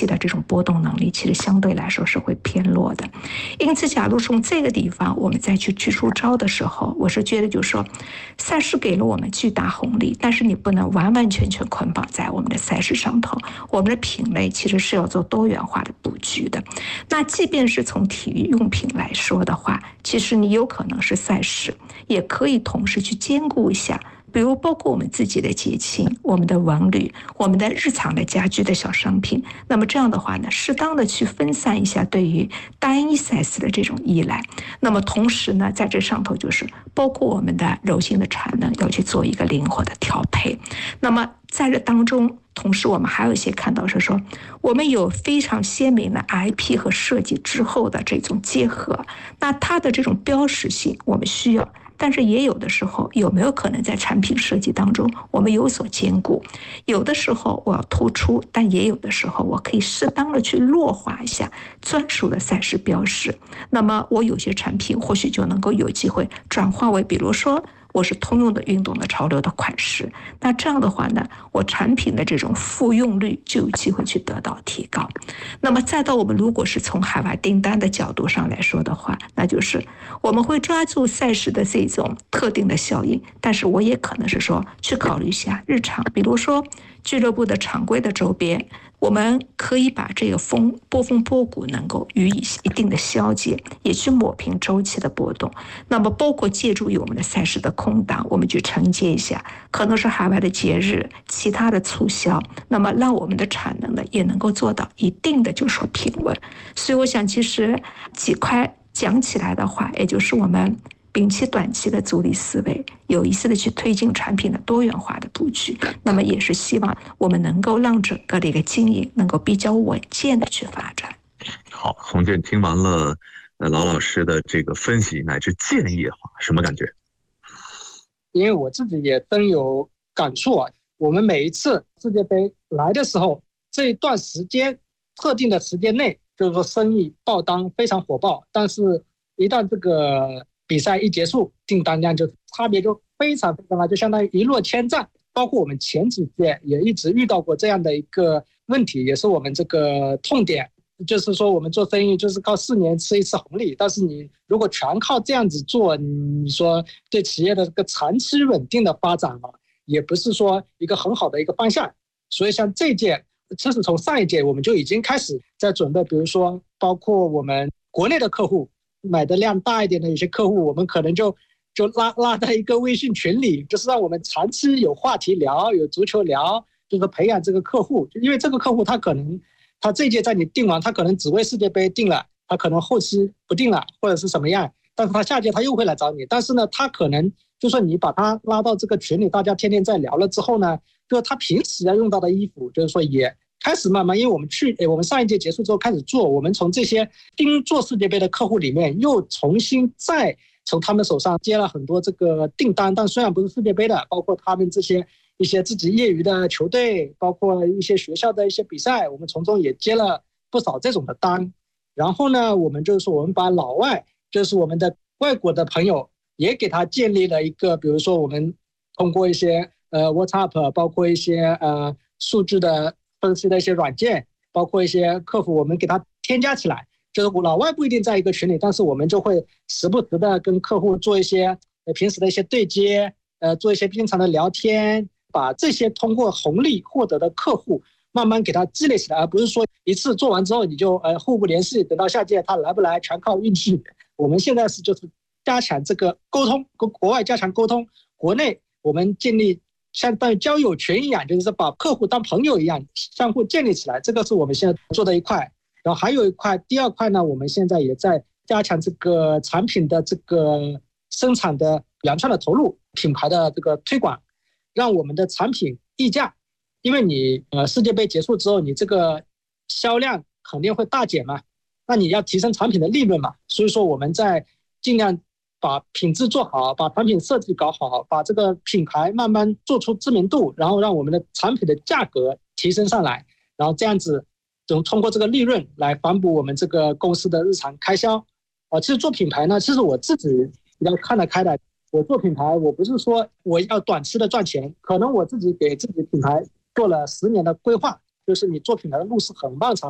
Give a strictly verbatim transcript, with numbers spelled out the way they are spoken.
期的这种波动能力其实相对来说是会偏弱的。因此假如从这个地方我们再去去出招的时候，我是觉得就是说赛事给了我们巨大红利，但是你不能完完全全捆绑在我们的赛事上头，我们的品类其实是要做多元化的布局的。那即便是从体育用品来说的话，其实你有可能是赛事，也可以同时去兼顾一下，比如包括我们自己的节庆、我们的文旅、我们的日常的家居的小商品。那么这样的话呢，适当的去分散一下对于单一赛事的这种依赖。那么同时呢，在这上头就是包括我们的柔性的产能要去做一个灵活的调配。那么在这当中，同时我们还有一些看到是说，我们有非常鲜明的 I P 和设计之后的这种结合，那它的这种标识性我们需要。但是也有的时候有没有可能在产品设计当中我们有所兼顾，有的时候我要突出，但也有的时候我可以适当的去弱化一下专属的赛事标识，那么我有些产品或许就能够有机会转化为比如说我是通用的运动的潮流的款式，那这样的话呢，我产品的这种复用率就有机会去得到提高。那么再到我们如果是从海外订单的角度上来说的话，那就是我们会抓住赛事的这种特定的效应，但是我也可能是说去考虑一下日常，比如说俱乐部的常规的周边，我们可以把这个风波峰波谷能够予以一定的消解，也去抹平周期的波动。那么包括借助于我们的赛事的空档，我们去承接一下可能是海外的节日其他的促销，那么让我们的产能呢也能够做到一定的就是说平稳。所以我想其实几块讲起来的话，也就是我们摒弃短期的逐利思维，有意识的去推进产品的多元化的布局，那么也是希望我们能够让整个的一个经营能够比较稳健的去发展。 好，洪建听完了呃老老师的这个分析乃至建议的话，什么感觉？ 因为我自己也真有感触啊，我们每一次世界杯来的时候，这一段时间特定的时间内，就是说生意爆单非常火爆，但是一旦这个比赛一结束，订单量就差别就非常非常大，就相当于一落千丈。包括我们前几届也一直遇到过这样的一个问题，也是我们这个痛点。就是说我们做生意就是靠四年吃一次红利，但是你如果全靠这样子做，你说对企业的这个长期稳定的发展啊，也不是说一个很好的一个方向。所以像这届，其实从上一届我们就已经开始在准备，比如说包括我们国内的客户买的量大一点的一些客户，我们可能就就拉拉在一个微信群里，就是让我们长期有话题聊，有足球聊，就是培养这个客户。因为这个客户他可能他这届在你定完，他可能只为世界杯定了，他可能后期不定了或者是什么样，但是他下届他又会来找你。但是呢，他可能就说你把他拉到这个群里，大家天天在聊了之后呢，就是他平时要用到的衣服，就是说也开始慢慢，因为我们去我们上一届结束之后开始做，我们从这些盯做世界杯的客户里面又重新再从他们手上接了很多这个订单，但虽然不是世界杯的，包括他们这些一些自己业余的球队，包括一些学校的一些比赛，我们从中也接了不少这种的单。然后呢，我们就是说我们把老外，就是我们的外国的朋友，也给他建立了一个，比如说我们通过一些呃 WhatsApp， 包括一些呃数据的分析的一些软件，包括一些客服，我们给他添加起来。就是老外不一定在一个群里，但是我们就会时不时的跟客户做一些呃平时的一些对接，呃做一些经常的聊天，把这些通过红利获得的客户慢慢给他积累起来，而不是说一次做完之后你就呃互不联系，等到下届他来不来全靠运气。我们现在是就是加强这个沟通，跟国外加强沟通，国内我们建立相当于交友群一样，就是把客户当朋友一样相互建立起来，这个是我们现在做的一块。然后还有一块，第二块呢，我们现在也在加强这个产品的这个生产的原创的投入，品牌的这个推广，让我们的产品溢价。因为你呃世界杯结束之后，你这个销量肯定会大减嘛，那你要提升产品的利润嘛，所以说我们在尽量把品质做好，把产品设计搞好，把这个品牌慢慢做出知名度，然后让我们的产品的价格提升上来，然后这样子通过这个利润来反哺我们这个公司的日常开销。啊，其实做品牌呢，其实我自己比较看得开的。我做品牌，我不是说我要短期的赚钱，可能我自己给自己品牌做了十年的规划，就是你做品牌的路是很漫长